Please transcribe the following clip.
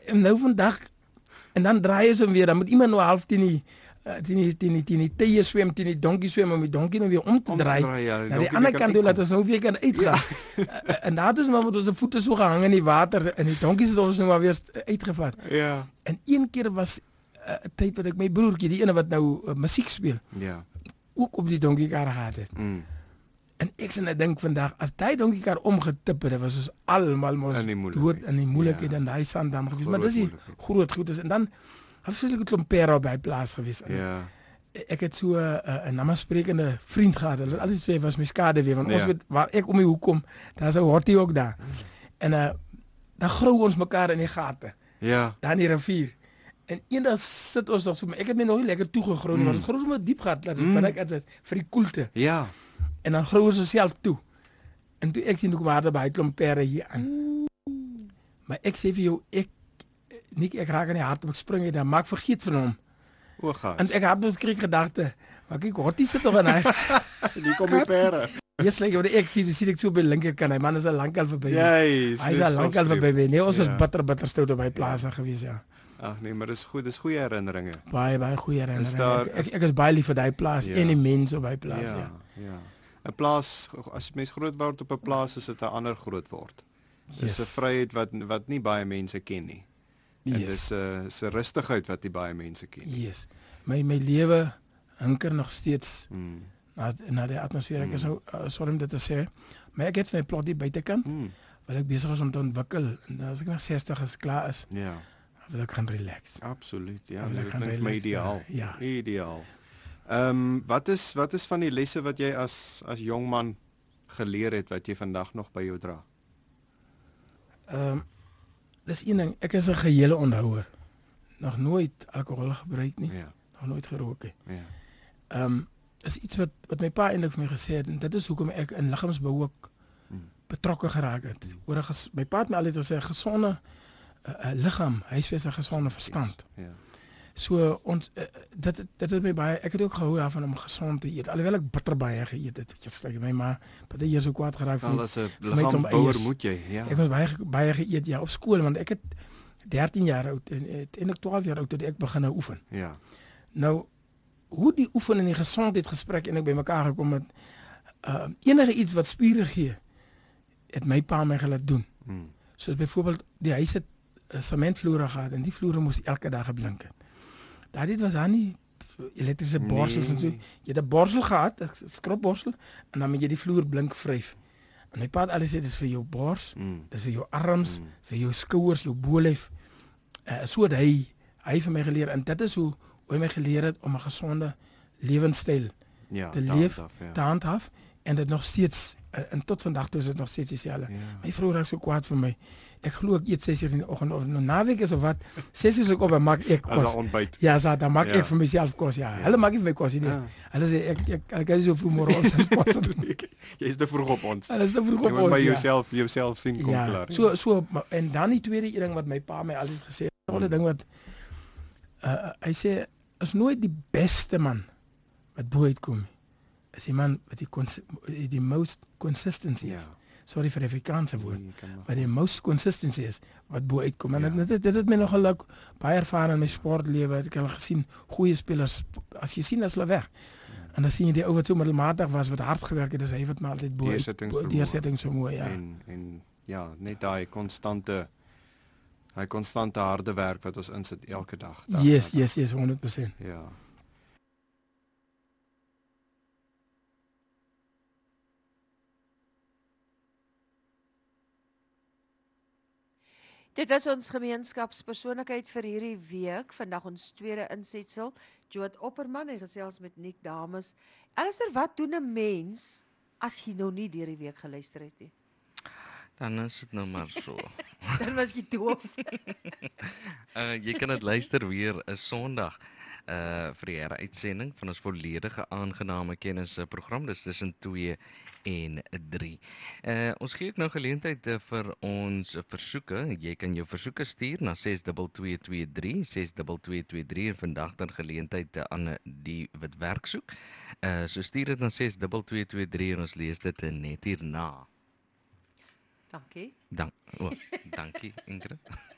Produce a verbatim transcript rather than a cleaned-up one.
en nou vandag, en dan draai jy hom weer, dan moet iemand nou half teen die, uh, teen die, teen die, teen die tye swem, teen die donkie swem, om die donkie nou weer om te Om te draai, draai, ja, die na die donkie ander weer kan kant toe, laat uitkom. ons nou weer kan uitgaan. Uh, en daar is maar met onze voete so gehang in die water, en die donkies het ons nou maar weer st- uitgevat. Ja, En een keer was 'n uh, tyd wat ek my broertjie, die ene wat nou uh, musiek speel, ja. ook op die donkiekar gehad het. Mm. En ek sien, ek dink vandag, as daai donkiekar omgetip het, dit was ons almal mos In die moeilikheid. dood in die moeilikheid Ja. in daai sanddam gewees. Groot Maar dis die moeilikheid. groot goed is. En dan het so 'n klomp pere op by plaas gewees. En Ja, Ek het so 'n uh, 'n naamsprekende vriend gehad. Hulle het altyd sê was my skade weer, want Ja. ons weet waar ek om die hoek kom, daar's 'n hortie ook daar. En uh dan grou ons mekaar in die gate, ja, daar in die rivier. En eendag sit ons nog so, maar ek het my nog nie lekker toegegrou nie, Mm. want ons grou sommer diep gat, laat ons Mm. binne dit vir die koelte. ja. En dan grou ons osself toe. En toe ek sien hoe kom daar by klomp pere hier aan. Maar ek sê vir jou, ek nie ek raak aan die hart, ek spring uit, dan maak vergeet van hom. O, gas. En ek het nog gekry gedagte, maar kyk, hortie sit toch in hy. Die kom die pere. Yes, like, wat ek sien, sien ek so by linkerkant, hy man is al lankal verby. Juist. Hy is dis al lankal stopstreep. verby. Nee, ons Ja. was bitter bitter stout op my plaas gewees, ja. Ag nee, maar dis goed, dis goeie herinneringe. Baie baie goeie herinneringe. daar- Ek, ek, ek is baie lief vir daai plaas Ja. en die mense op daai plaas, ja. Ja, ja. 'n Plaas, as mens groot word op 'n plaas, is dit 'n ander groot word. Dis 'n Yes. vryheid wat wat nie baie mense ken nie. En Yes. dis 'n dis 'n rustigheid wat nie baie mense ken nie. Yes. My my lewe hinker nog steeds Mm. na na die atmosfeer. Ek is nou uh, sorry om dit te sê, maar ek het vir my plot hier buitekant, Mm. wat ek besig is om te ontwikkel. En as ek na sestig is klaar is, Ja, dan wil ek gaan relax. absoluut. Ja, Dan wil ek dit gaan klink vir my relax, ideaal. ja. Ja. Ideaal. Ehm um, wat is wat is van die lesse wat jy as as jong man geleer het wat jy vandag nog by jou dra? Ehm um, dis een ding, ek is 'n gehele onthouer. Nog nooit alkohol gebruik nie, Ja, nog nooit gerook nie. ja. Ehm um, is iets wat wat my pa eintlik vir my gesê het, en dit is hoekom ek in liggaamsbou ook Mm. betrokke geraak het. Oor 'n ges- my pa het my altyd gesê 'n gesonde uh, uh, liggaam, huisves 'n gesonde verstand. Ja. So ons uh, dit dit het my baie, ek het ook gehou daarvan om gesond te eet. Alhoewel ek bitter baie geëet het. Jy sê my ma, baie hier so kwaad geraak Al van as 'n vir my klomp liggaambouer eiers. moet jy, ja. Ek het baie ge- baie geëet ja op skool, want ek het dertien jaar oud en het en ek twaalf jaar oud toe ek begin nou oefen. Ja. Nou hoe die oefen en die gesondheid gesprek en ek by mekaar gekom het, uh, enige iets wat spiere gee, het my pa my gelaat doen. Mm. Soos byvoorbeeld die huis het uh, sementvloere gehad en die vloere moes elke dag geblink het. Daar dit was aan nie elektriese borsels nee. en so. Nee. Jy het 'n borsel gehad, 'n skropborsel, en dan moet jy die vloer blink vryf. En my pa het alles sê dis vir jou bors, Mm. dis vir jou arms, Mm. vir jou skouers, jou bolyf. Uh, so het hy hy vir my geleer en dit is hoe hoe hy my geleer het om 'n gesonde lewenstyl Ja, te daar leef, af, ja. te handhaaf en dit nog steeds uh, en tot vandag toe is dit nog steeds dieselfde. Ja. My vrou raak so kwaad vir my. Ek glo ek eet ses uur in die oggend of nou naweek is of wat. ses uur is ek op en maak ek As 'n kos. ontbyt. Ja, so dan maak Ja. ek vir myself kos. Ja, Ja. hulle maak nie vir my kos nie. Ja. Hulle sê ek ek ek kan nie so vroeg môre ons kos doen. Jy's te vroeg op ons. Hulle is te vroeg Jy op moet ons. by Ja. jouself jouself sien kom Ja, klaar. so so maar- en dan die tweede ding wat my pa my altyd gesê het, Hmm. al die ding wat uh, hy sê is nooit die beste man wat bo uitkom nie. Is die man wat die cons- die most consistency is. Ja. Sorry vir die Afrikaanse woord. Nee, kan maar- Maar die most consistency is wat bo uitkom. En Ja. dit dit dit het my nogal ook baie ervaar in my sportlewe. Ek het al gesien goeie spelers as jy sien as hulle weg. En dan sien jy die ou wat so middelmatig was wat hard gewerk het, dis hy wat maar altyd bo uit. Deursettingsvermoë. Deursettingsvermoë, ja. En en ja, net daai konstante hy konstante harde werk wat ons insit elke dag. dag Yes, na dag. yes, yes, honderd persent. Ja. Dit was ons gemeenskapspersoonlikheid vir hierdie week. Vandag ons tweede insetsel. Jood Opperman en gesels met Nick Dames. Alistair, wat doen 'n mens as jy nou nie deur die week geluister het nie? Dan is dit nou maar so. Dan was jy doof. uh, jy kan dit luister weer 'n Sondag uh vir die heruitsending van ons volledige aangename kennis program. Dis tussen twee en drie. Uh ons gee ook nou geleentheid uh, vir ons uh, versoeke. Jy kan jou versoeke stuur na ses twee twee twee drie, ses twee twee twee drie en vandag dan geleentheid uh, aan uh, die wat werk soek. Uh so stuur dit na ses twee twee twee drie en ons lees dit uh, net hierna. Dankie. Dank, oh, dankie Ingrid.